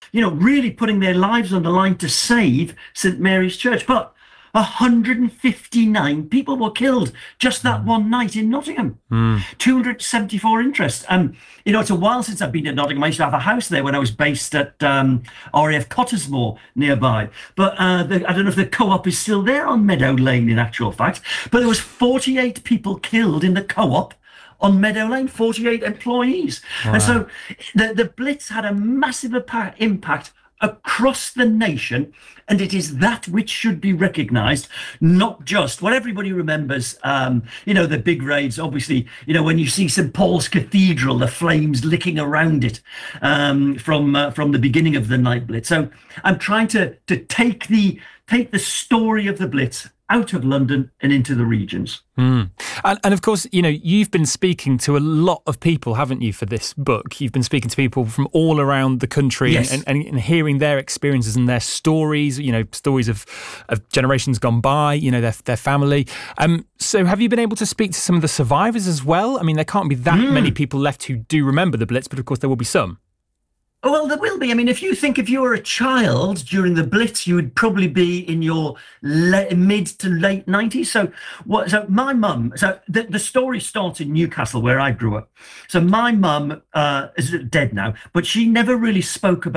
really putting their lives on the line to save St. Mary's Church. But 159 people were killed just that one night in Nottingham. 274 interest. It's a while since I've been to Nottingham. I used to have a house there when I was based at RAF Cottesmore nearby. But I don't know if the co-op is still there on Meadow Lane in actual fact. But there was 48 people killed in the co-op on Meadow Lane, 48 employees. Wow. And so the Blitz had a massive impact across the nation, and it is that which should be recognised, not just what everybody remembers. The big raids, obviously. When you see St Paul's Cathedral, the flames licking around it from the beginning of the night Blitz. So I'm trying to take the story of the Blitz out of London and into the regions. And of course, you've been speaking to a lot of people, haven't you, for this book? You've been speaking to people from all around the country. Yes. and hearing their experiences and their stories, stories of generations gone by, their family. So have you been able to speak to some of the survivors as well? I mean, there can't be that many people left who do remember the Blitz, but of course there will be some. Well, there will be. I mean, if you were a child during the Blitz, you would probably be in your mid to late 90s. So my mum, the story starts in Newcastle, where I grew up. So my mum is dead now, but she never really spoke about